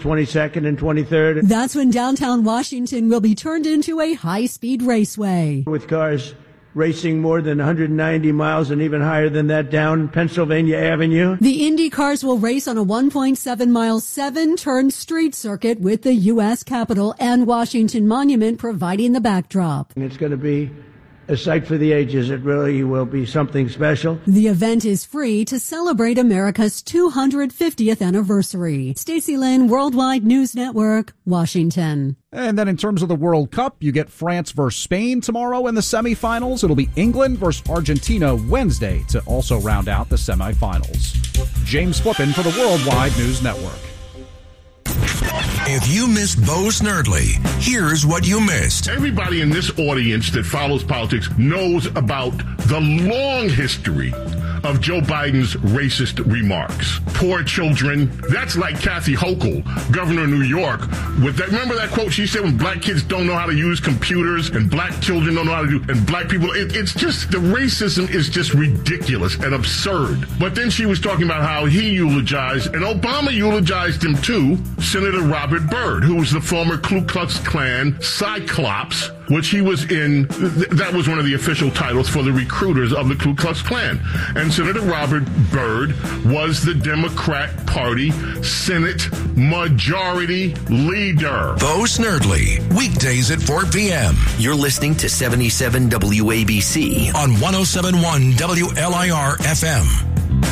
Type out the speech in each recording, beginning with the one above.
22nd and 23rd. That's when downtown Washington will be turned into a high-speed raceway. With cars racing more than 190 miles and even higher than that down Pennsylvania Avenue. The Indy cars will race on a 1.7-mile, 7-turn street circuit with the U.S. Capitol and Washington Monument providing the backdrop. And it's going to be a sight for the ages. It really will be something special. The event is free to celebrate America's 250th anniversary. Stacey Lynn, Worldwide News Network, Washington. And then in terms of the World Cup, you get France versus Spain tomorrow in the semifinals. It'll be England versus Argentina Wednesday to also round out the semifinals. James Flippin for the Worldwide News Network. If you missed Bo Snerdley, here's what you missed. Everybody in this audience that follows politics knows about the long history of Joe Biden's racist remarks. Poor children. That's like Kathy Hochul, governor of New York, with that. Remember that quote she said when black kids don't know how to use computers and black children don't know how to do, and black people, it's just, the racism is just ridiculous and absurd. But then she was talking about how he eulogized, and Obama eulogized him too, Senator Robert Byrd, who was the former Ku Klux Klan Cyclops, which he was in. That was one of the official titles for the recruiters of the Ku Klux Klan. And Senator Robert Byrd was the Democrat Party Senate Majority Leader. Bo Snerdley, weekdays at 4 p.m. You're listening to 77 WABC on 107.1 WLIR FM.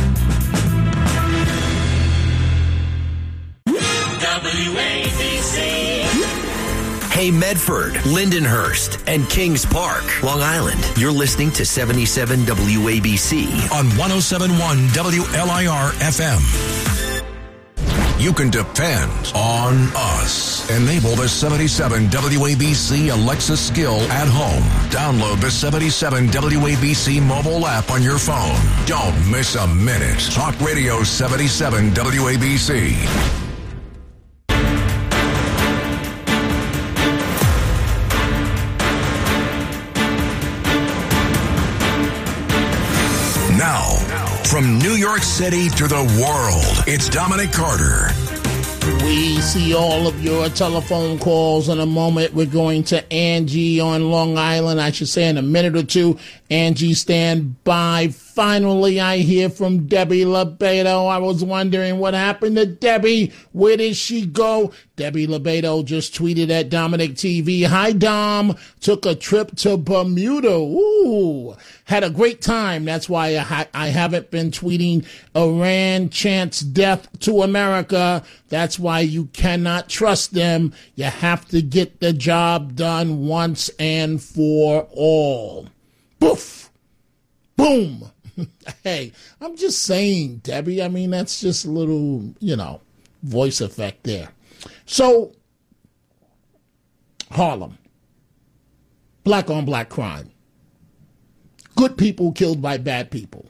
WABC. Hey, Medford, Lindenhurst, and Kings Park, Long Island. You're listening to 77 WABC on 107.1 WLIR FM. You can depend on us. Enable the 77 WABC Alexa skill at home. Download the 77 WABC mobile app on your phone. Don't miss a minute. Talk Radio 77 WABC. Now, from New York City to the world, it's Dominic Carter. We see all of your telephone calls in a moment. We're going to Angie on Long Island. I should say in a minute or two. Angie, stand by. Finally, I hear from Debbie Lebedo. I was wondering what happened to Debbie. Where did she go? Debbie Lebedo just tweeted at Dominic TV. Hi, Dom. Took a trip to Bermuda. Ooh. Had a great time. That's why I haven't been tweeting Iran chants death to America. That's why you cannot trust them. You have to get the job done once and for all. Boof. Boom. Hey, I'm just saying, Debbie. I mean, that's just a little, voice effect there. So, Harlem. Black on black crime. Good people killed by bad people.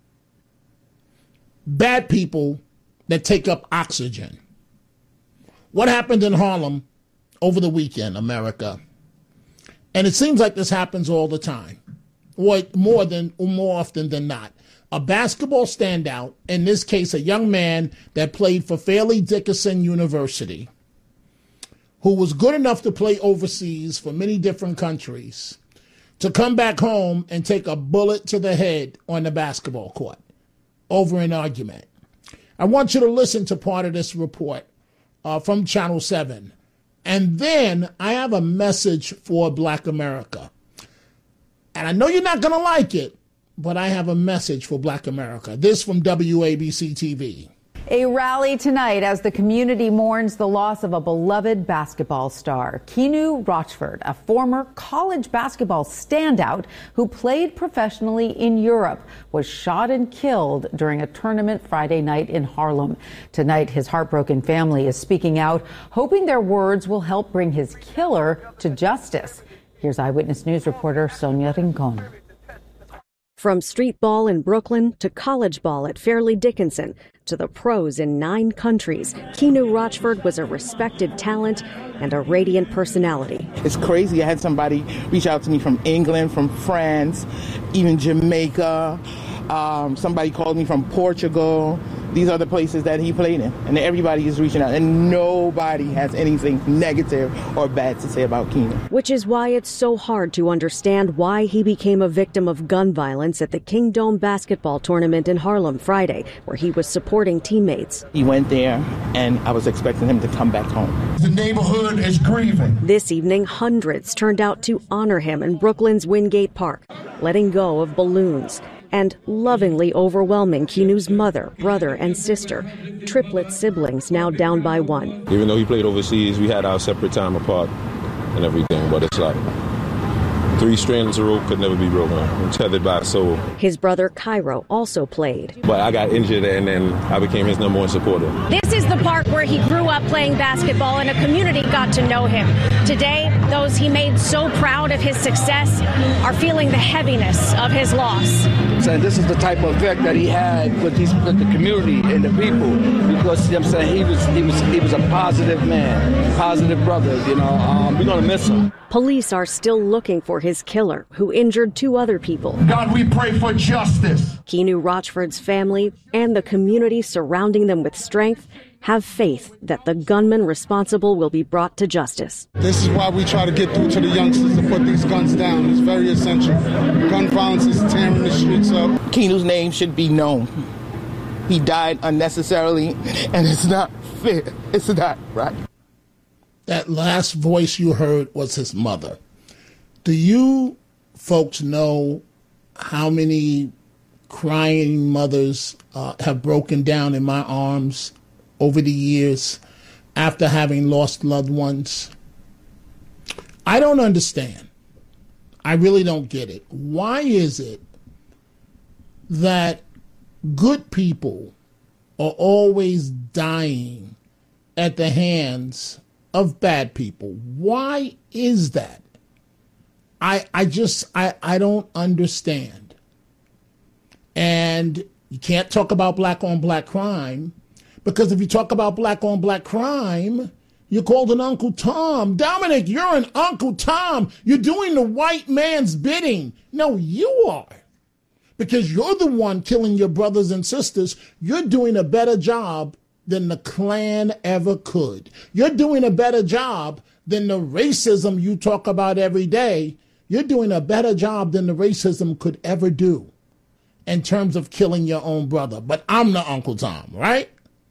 Bad people that take up oxygen. What happened in Harlem over the weekend, America? And it seems like this happens all the time. Or more often than not. A basketball standout, in this case a young man that played for Fairleigh Dickinson University, who was good enough to play overseas for many different countries, to come back home and take a bullet to the head on the basketball court over an argument. I want you to listen to part of this report from Channel 7. And then I have a message for Black America. And I know you're not going to like it, but I have a message for Black America. This from WABC TV. A rally tonight as the community mourns the loss of a beloved basketball star. Keanu Rochford, a former college basketball standout who played professionally in Europe, was shot and killed during a tournament Friday night in Harlem. Tonight, his heartbroken family is speaking out, hoping their words will help bring his killer to justice. Here's Eyewitness News reporter Sonia Rincon. From street ball in Brooklyn to college ball at Fairleigh Dickinson to the pros in 9 countries, Keanu Rochford was a respected talent and a radiant personality. It's crazy. I had somebody reach out to me from England, from France, even Jamaica. Somebody called me from Portugal. these are the places that he played in. And everybody is reaching out. And nobody has anything negative or bad to say about Keenan. Which is why it's so hard to understand why he became a victim of gun violence at the Kingdome basketball tournament in Harlem Friday, where he was supporting teammates. He went there, and I was expecting him to come back home. The neighborhood is grieving. This evening, hundreds turned out to honor him in Brooklyn's Wingate Park, letting go of balloons and lovingly overwhelming Kinu's mother, brother, and sister, triplet siblings now down by one. Even though he played overseas, we had our separate time apart and everything, but it's like 3 strands of rope could never be broken. I'm tethered by a soul. His brother Cairo also played. But I got injured, and then I became his number one supporter. This is the park where he grew up playing basketball, and a community got to know him. Today, those he made so proud of his success are feeling the heaviness of his loss. And this is the type of effect that he had with the community and the people, because you know what I'm saying, he was a positive man, positive brother. You know, we're gonna miss him. Police are still looking for his killer, who injured 2 other people. God, we pray for justice. Kinu Rochford's family and the community surrounding them with strength have faith that the gunman responsible will be brought to justice. This is why we try to get through to the youngsters to put these guns down. It's very essential. Gun violence is tearing the streets up. Kinu's name should be known. He died unnecessarily, and it's not fair. It's not right. That last voice you heard was his mother. Do you folks know how many crying mothers have broken down in my arms over the years after having lost loved ones? I don't understand. I really don't get it. Why is it that good people are always dying at the hands of bad people? Why is that? I don't understand. And you can't talk about black on black crime, because if you talk about black on black crime, you're called an Uncle Tom. Dominic, you're an Uncle Tom. You're doing the white man's bidding. No, you are. Because you're the one killing your brothers and sisters. You're doing a better job than the Klan ever could. You're doing a better job than the racism you talk about every day. You're doing a better job than the racism could ever do in terms of killing your own brother. But I'm the Uncle Tom, right?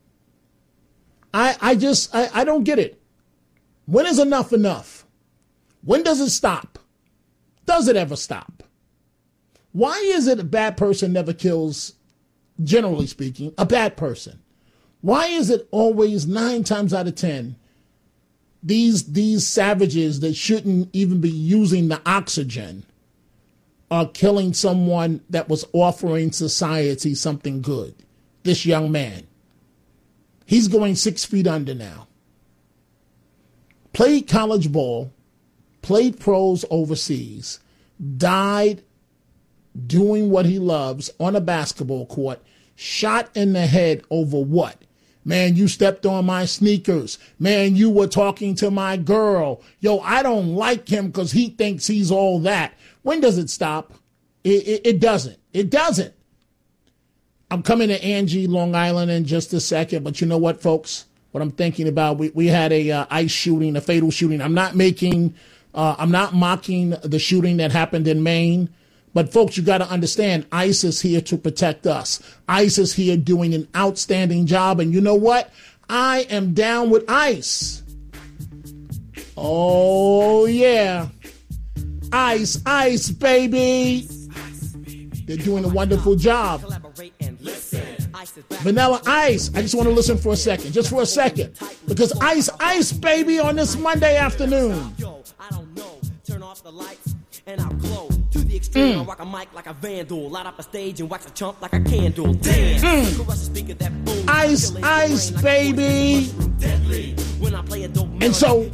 I don't get it. When is enough enough? When does it stop? Does it ever stop? Why is it a bad person never kills, generally speaking, a bad person? Why is it always 9 times out of 10, these savages that shouldn't even be using the oxygen are killing someone that was offering society something good? This young man. He's going 6 feet under now. Played college ball, played pros overseas, died doing what he loves on a basketball court, shot in the head over what? Man, you stepped on my sneakers. Man, you were talking to my girl. Yo, I don't like him because he thinks he's all that. When does it stop? It doesn't. It doesn't. I'm coming to Angie, Long Island in just a second, but you know what, folks? What I'm thinking about, we had a ICE shooting, a fatal shooting. I'm not mocking the shooting that happened in Maine. But, folks, you got to understand, ICE is here to protect us. ICE is here doing an outstanding job. And you know what? I am down with ICE. Oh, yeah. ICE, baby. They're doing a wonderful job. Vanilla Ice. I just want to listen for a second. Just for a second. Because ICE, baby, on this Monday afternoon. Turn off the lights and I'll glow. To the extreme, I rock a mic like a vandal. Light up a stage and wax a chump like a candle. Damn! ICE, baby! And so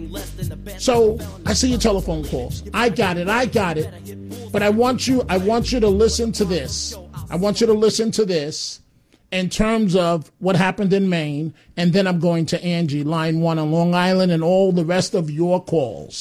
I see your telephone calls. I got it. But I want you to listen to this. I want you to listen to this in terms of what happened in Maine, and then I'm going to Angie, line 1 on Long Island, and all the rest of your calls.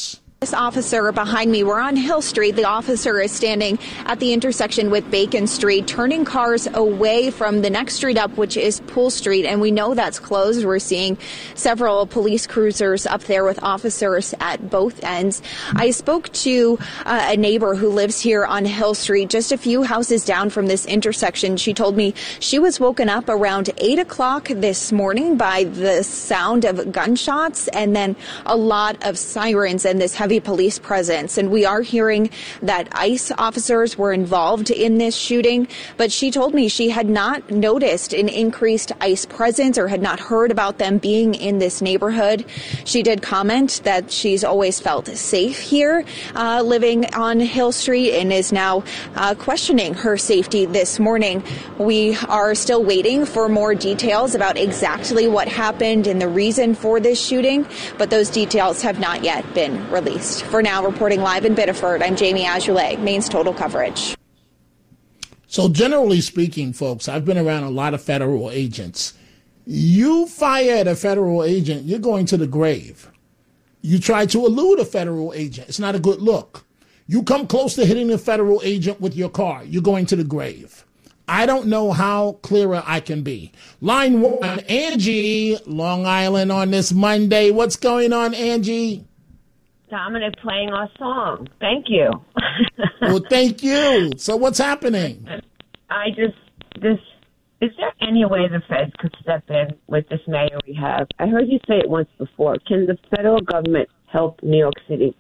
This officer behind me, we're on Hill Street. The officer is standing at the intersection with Bacon Street, turning cars away from the next street up, which is Pool Street. And we know that's closed. We're seeing several police cruisers up there with officers at both ends. I spoke to a neighbor who lives here on Hill Street, just a few houses down from this intersection. She told me she was woken up around 8 o'clock this morning by the sound of gunshots and then a lot of sirens and this heavy police presence. And we are hearing that ICE officers were involved in this shooting, but she told me she had not noticed an increased ICE presence or had not heard about them being in this neighborhood. She did comment that she's always felt safe here living on Hill Street and is now questioning her safety this morning. We are still waiting for more details about exactly what happened and the reason for this shooting, but those details have not yet been released. For now, reporting live in Biddeford, I'm Jamie Azoulay, Maine's Total Coverage. So generally speaking, folks, I've been around a lot of federal agents. You fire at a federal agent, you're going to the grave. You try to elude a federal agent. It's not a good look. You come close to hitting a federal agent with your car, you're going to the grave. I don't know how clearer I can be. Line 1, Angie, Long Island on this Monday. What's going on, Angie? Dominic playing our song. Thank you. Well, thank you. So what's happening? is there any way the feds could step in with this mayor we have? I heard you say it once before. Can the federal government help New York City?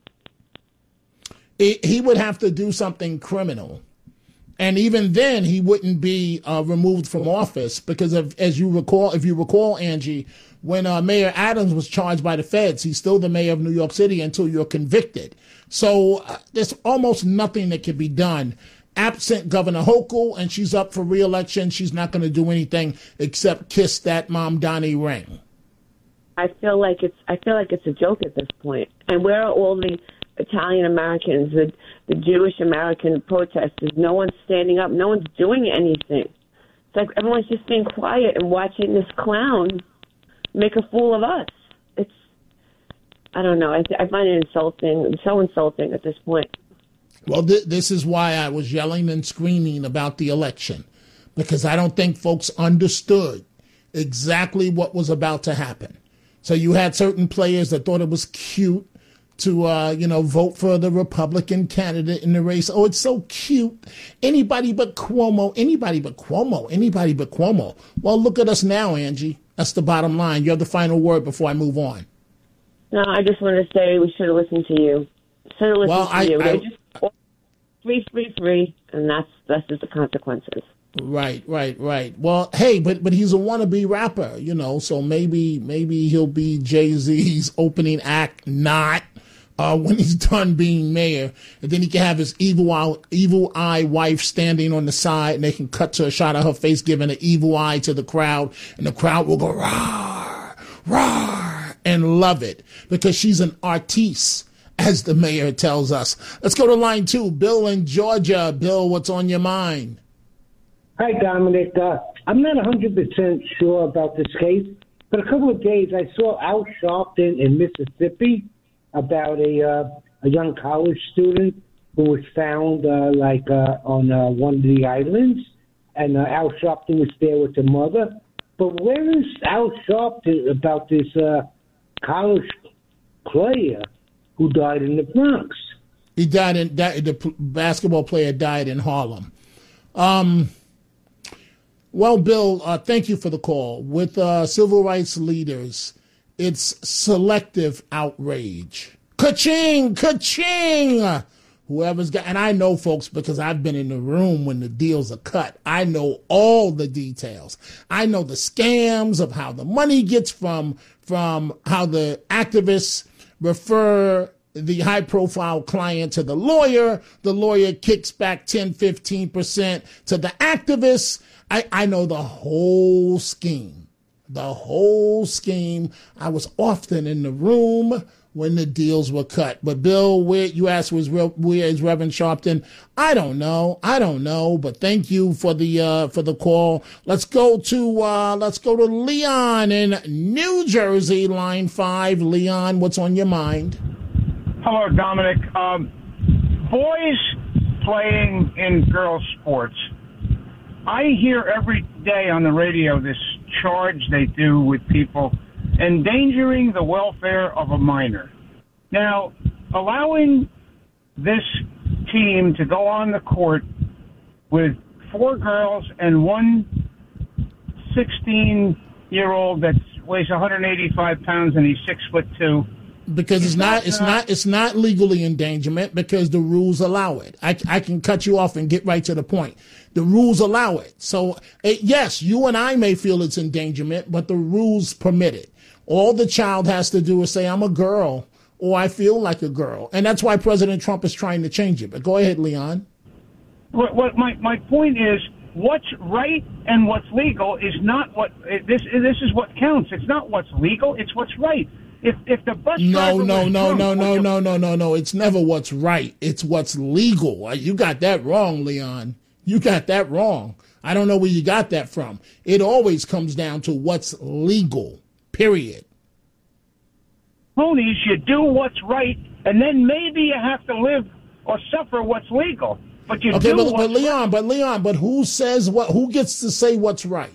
He would have to do something criminal. And even then, he wouldn't be removed from office because if you recall, Angie, when Mayor Adams was charged by the feds, he's still the mayor of New York City until you're convicted. So there's almost nothing that can be done. Absent Governor Hochul, and she's up for re-election, she's not going to do anything except kiss that Mom Donnie ring. I feel like it's a joke at this point. And where are all the Italian Americans, the Jewish American protesters? No one's standing up. No one's doing anything. It's like everyone's just being quiet and watching this clown make a fool of us. I don't know. I find it insulting. It's so insulting at this point. Well, this is why I was yelling and screaming about the election, because I don't think folks understood exactly what was about to happen. So you had certain players that thought it was cute to, vote for the Republican candidate in the race. Oh, it's so cute. Anybody but Cuomo, anybody but Cuomo, anybody but Cuomo. Well, look at us now, Angie. That's the bottom line. You have the final word before I move on. No, I just want to say we should have listened to you. They're just free, and that's just the consequences. Right. Well, hey, but he's a wannabe rapper, so maybe he'll be Jay-Z's opening act, not when he's done being mayor, and then he can have his evil eye wife standing on the side, and they can cut to a shot of her face giving an evil eye to the crowd, and the crowd will go rah, rah, and love it because she's an artiste, as the mayor tells us. Let's go to line 2. Bill in Georgia. Bill, what's on your mind? Hi, Dominic. I'm not 100% sure about this case, but a couple of days I saw Al Sharpton in Mississippi about a young college student who was found on one of the islands, and Al Sharpton was there with the mother. But where is Al Sharpton about this college player who died in the Bronx? He died the basketball player died in Harlem. Well, Bill, thank you for the call. With civil rights leaders, it's selective outrage. Ka-ching! Ka-ching! Whoever's got, and I know, folks, because I've been in the room when the deals are cut. I know all the details. I know the scams of how the money gets from how the activists refer the high-profile client to the lawyer kicks back 10, 15% to the activists. I know the whole scheme. I was often in the room when the deals were cut. But Bill, you asked where is Reverend Sharpton? I don't know. But thank you for the call. Let's go to Leon in New Jersey, line 5. Leon, what's on your mind? Hello, Dominic. Boys playing in girls' sports. I hear every day on the radio this charge they do with people endangering the welfare of a minor. Now, allowing this team to go on the court with 4 girls and one 16-year-old that weighs 185 pounds and he's 6'2". Because it's not legally endangerment because the rules allow it. I can cut you off and get right to the point. The rules allow it. So yes, you and I may feel it's endangerment, but the rules permit it. All the child has to do is say, I'm a girl, or I feel like a girl. And that's why President Trump is trying to change it. But go ahead, Leon. What my point is, what's right and what's legal is not what this is what counts. It's not what's legal, it's what's right. If the bus driver No. It's never what's right. It's what's legal. You got that wrong, Leon. You got that wrong. I don't know where you got that from. It always comes down to what's legal, period. Ponies, you do what's right, and then maybe you have to live or suffer what's legal. But you do what's right. Leon, who says what? Who gets to say what's right?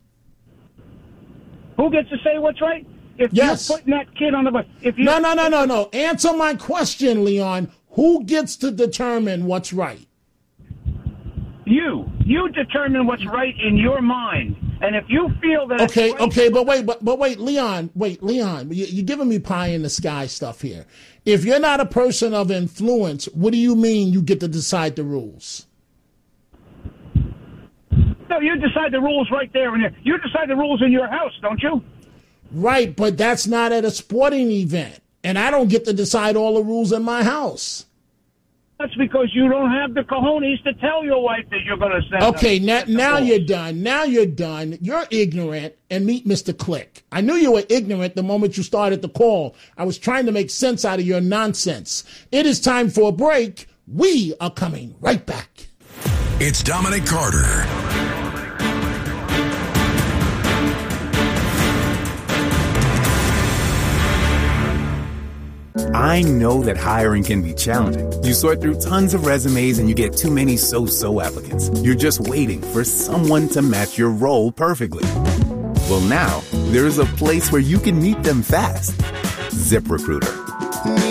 Who gets to say what's right? If you're putting that kid on the bus. No. Answer my question, Leon. Who gets to determine what's right? You determine what's right in your mind. And if you feel that but wait, Leon, you're giving me pie in the sky stuff here. If you're not a person of influence, what do you mean you get to decide the rules? No, you decide the rules right there. And you decide the rules in your house, don't you? Right, but that's not at a sporting event. And I don't get to decide all the rules in my house. That's because you don't have the cojones to tell your wife that you're going to send Okay, now you're done. Now you're done. You're ignorant, and meet Mr. Click. I knew you were ignorant the moment you started the call. I was trying to make sense out of your nonsense. It is time for a break. We are coming right back. It's Dominic Carter. I know that hiring can be challenging. You sort through tons of resumes and you get too many so-so applicants. You're just waiting for someone to match your role perfectly. Well, now, there is a place where you can meet them fast. ZipRecruiter.